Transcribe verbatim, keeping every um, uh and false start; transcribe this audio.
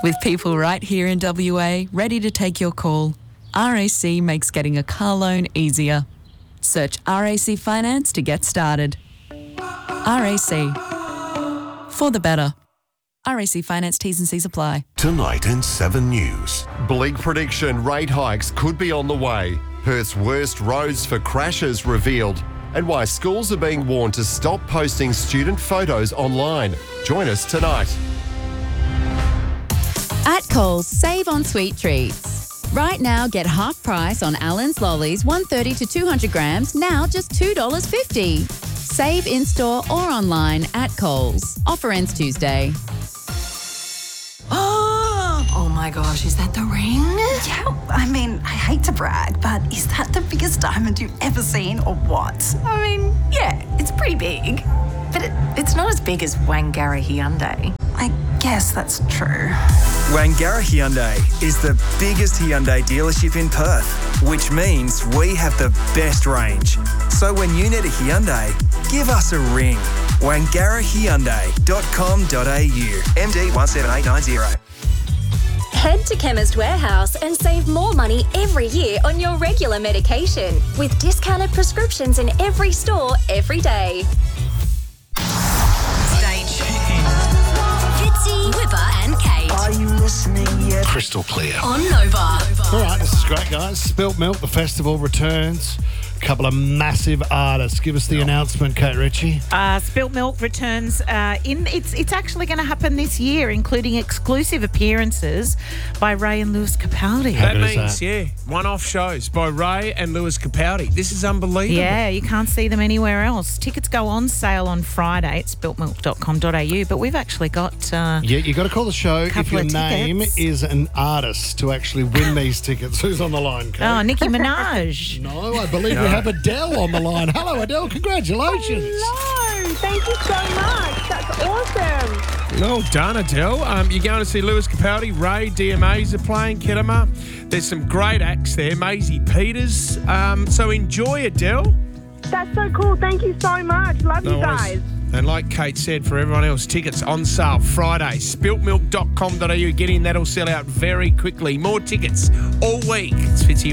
With people right here in W A ready to take your call, R A C makes getting a car loan easier. Search R A C Finance to get started. R A C. For the better. R A C Finance T's and C's apply. Tonight in seven News. Bleak prediction, rate hikes could be on the way. Perth's worst roads for crashes revealed. And why schools are being warned to stop posting student photos online. Join us tonight. At Coles, save on sweet treats. Right now, get half price on Allen's Lollies, one hundred thirty to two hundred grams, now just two dollars fifty. Save in-store or online at Coles. Offer ends Tuesday. Oh my gosh, is that the ring? Yeah, I mean, I hate to brag, but is that the biggest diamond you've ever seen or what? I mean, yeah, it's pretty big. But it, it's not as big as Wangara Hyundai. I guess that's true. Wangara Hyundai is the biggest Hyundai dealership in Perth, which means we have the best range. So when you need a Hyundai, give us a ring. wangara hyundai dot com dot a u. M D one seven eight nine zero. Head to Chemist Warehouse and save more money every year on your regular medication with discounted prescriptions in every store every day. Stay tuned. Fitzy, Whipper and Kate. Are you listening yet? Crystal clear. On Nova. All right, this is great, guys. Spilt Milk, the festival returns. A couple of massive artists. Give us the no. announcement, Kate Ritchie. Uh, Spilt Milk returns uh, in. It's it's actually going to happen this year, including exclusive appearances by Ray and Lewis Capaldi. That means, that? yeah, one-off shows by Ray and Lewis Capaldi. This is unbelievable. Yeah, you can't see them anywhere else. Tickets go on sale on Friday at spilt milk dot com dot a u, but we've actually got uh, yeah, you got to call the show if your name tickets. is an artist to actually win these tickets. Who's on the line, Kate? Oh, Nicki Minaj. No, I believe no. we have Adele on the line. Hello, Adele. Congratulations. Hello. Thank you so much. That's awesome. Well done, Adele. Um, you're going to see Lewis Capaldi, Ray, D M As are playing, Kedema. There's some great acts there, Maisie Peters. Um, so enjoy, Adele. That's so cool. Thank you so much. Love no you guys. Worries. And like Kate said, for everyone else, tickets on sale Friday. spilt milk dot com dot a u. Get in, that'll sell out very quickly. More tickets all week. It's Fitzy.